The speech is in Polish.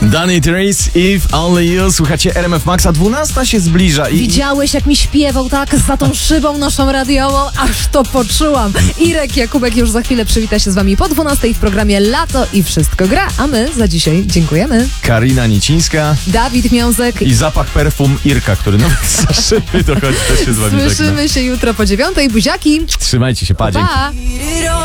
Danny Trees, If Only You. Słuchacie RMF Maxa, 12 się zbliża i... Widziałeś, jak mi śpiewał tak za tą szybą naszą radiową? Aż to poczułam. Irek Jakubek już za chwilę przywita się z wami po 12 w programie Lato i Wszystko Gra. A my za dzisiaj dziękujemy. Karina Nicińska Dawid Miązek. i zapach perfum Irka, który nawet za szyby dochodzi, też się z wami żegna. Słyszymy się jutro po 9:00. Buziaki. Trzymajcie się, pa, dzięki. Pa!